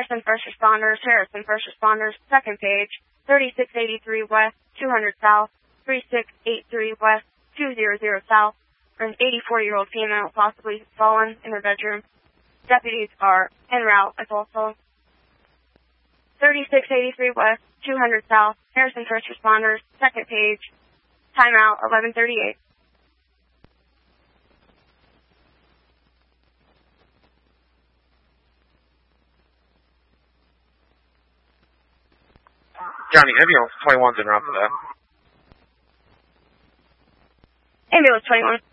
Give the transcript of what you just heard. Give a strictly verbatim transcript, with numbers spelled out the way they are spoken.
Harrison First Responders, Harrison First Responders, second page, thirty-six eighty-three West, two hundred South, thirty-six eighty-three West, two hundred South, for an eighty-four-year-old female possibly fallen in her bedroom. Deputies are en route as also. thirty-six eighty-three West, two hundred South, Harrison First Responders, second page, timeout eleven thirty-eight. County Ambulance twenty-one's en route for that. Ambulance twenty-one.